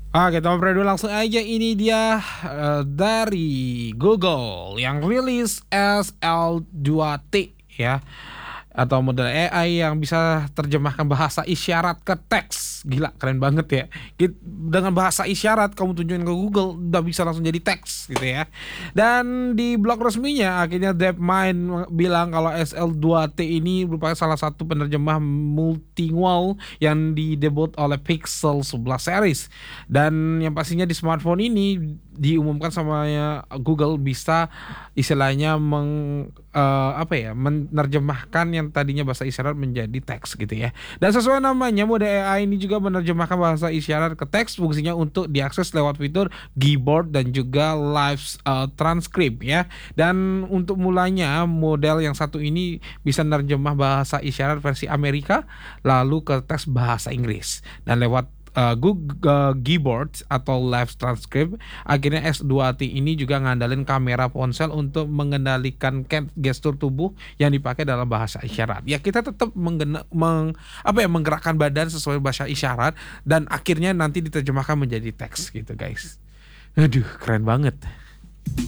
Oke, Tom Brady langsung aja ini dia dari Google yang rilis SL2T ya, atau model AI yang bisa terjemahkan bahasa isyarat ke teks. Gila, keren banget ya. Dengan bahasa isyarat kamu tunjukin ke Google udah bisa langsung jadi teks gitu ya. Dan di blog resminya akhirnya DeepMind bilang kalau SL2T ini merupakan salah satu penerjemah multilingual yang didebut oleh Pixel 11 series. Dan yang pastinya di smartphone ini diumumkan sama Google bisa istilahnya menerjemahkan yang tadinya bahasa isyarat menjadi teks gitu ya. Dan sesuai namanya, mode AI ini juga menerjemahkan bahasa isyarat ke teks, fungsinya untuk diakses lewat fitur keyboard dan juga live transcript ya. Dan untuk mulanya model yang satu ini bisa menerjemah bahasa isyarat versi Amerika lalu ke teks bahasa Inggris, dan lewat Google Keyboard atau Live Transcript. Akhirnya S2T ini juga ngandalin kamera ponsel untuk mengendalikan gestur tubuh yang dipakai dalam bahasa isyarat. Ya kita tetap menggerakkan badan sesuai bahasa isyarat dan akhirnya nanti diterjemahkan menjadi teks gitu guys. Aduh, keren banget.